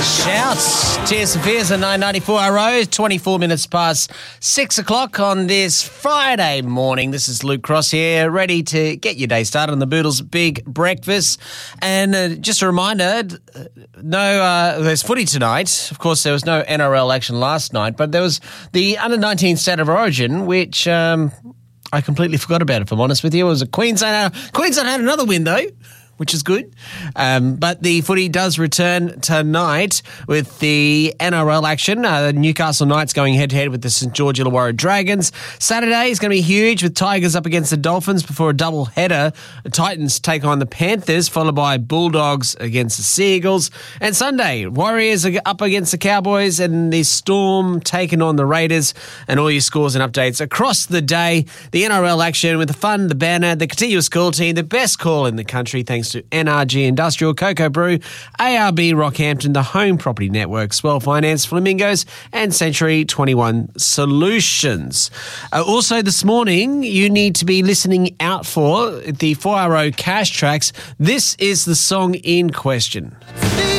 Shouts. Tears for Fears at 994 RO, 24 minutes past 6 o'clock on this Friday morning. This is Luke Cross here, ready to get your day started on the Boodles Big Breakfast. And just a reminder, there's footy tonight. Of course, there was no NRL action last night, but there was the Under-19 State of Origin, which I completely forgot about, if I'm honest with you. It was a Queensland. Queensland had another win, though, which is good. But the footy does return tonight with the NRL action. The Newcastle Knights going head-to-head with the St George Illawarra Dragons. Saturday is going to be huge with Tigers up against the Dolphins before a double-header. The Titans take on the Panthers, followed by Bulldogs against the Seagulls. And Sunday, Warriors are up against the Cowboys and the Storm taking on the Raiders. And all your scores and updates across the day. The NRL action with the fun, the banner, the continuous call team, the best call in the country, thanks to NRG Industrial, Cocoa Brew, ARB Rockhampton, the Home Property Network, Swell Finance, Flamingos, and Century 21 Solutions. Also this morning, you need to be listening out for the 4RO Cash Tracks. This is the song in question.